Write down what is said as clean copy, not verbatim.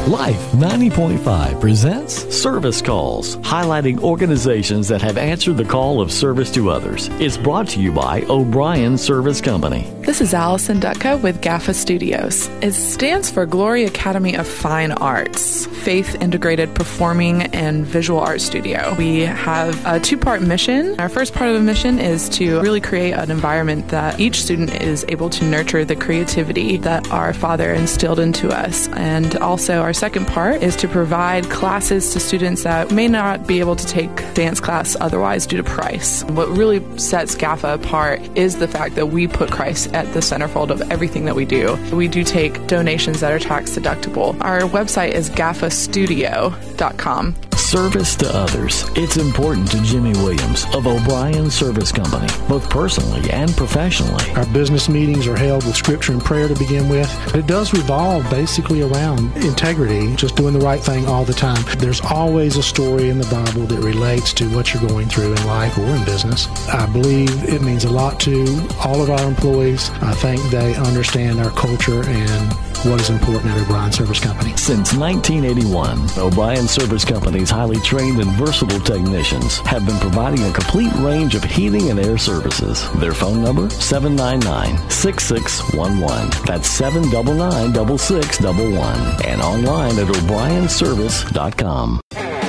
Life 90.5 presents Service Calls, highlighting organizations that have answered the call of service to others. It's brought to you by O'Brien Service Company. This is Allison Dutka with GAFA Studios. It stands for Glory Academy of Fine Arts, Faith Integrated Performing and Visual Art Studio. We have a two-part mission. Our first part of the mission is to really create an environment that each student is able to nurture the creativity that our Father instilled into us. And also our second part is to provide classes to students that may not be able to take dance class otherwise due to price. What really sets GAFA apart is the fact that we put Christ at the centerfold of everything that we do. We do take donations that are tax deductible. Our website is gafastudio.com. Service to others. It's important to Jimmy Williams of O'Brien Service Company, both personally and professionally. Our business meetings are held with scripture and prayer to begin with. It does revolve basically around integrity, just doing the right thing all the time. There's always a story in the Bible that relates to what you're going through in life or in business. I believe it means a lot to all of our employees. I think they understand our culture and what is important at O'Brien Service Company. Since 1981, O'Brien Service Company's highly trained and versatile technicians have been providing a complete range of heating and air services. Their phone number, 799-6611. That's 799-6611. And online at o'brienservice.com.